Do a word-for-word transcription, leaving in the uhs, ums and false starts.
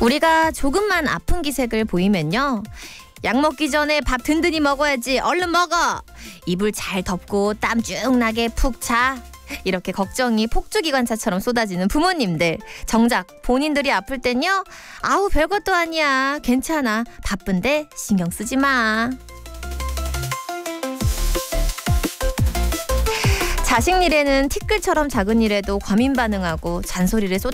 우리가 조금만 아픈 기색을 보이면요. 약 먹기 전에 밥 든든히 먹어야지. 얼른 먹어. 이불 잘 덮고 땀 쭉 나게 푹 자. 이렇게 걱정이 폭주기관차처럼 쏟아지는 부모님들. 정작 본인들이 아플 땐요. 아우 별것도 아니야. 괜찮아. 바쁜데 신경 쓰지 마. 자식 일에는 티끌처럼 작은 일에도 과민 반응하고 잔소리를 쏟아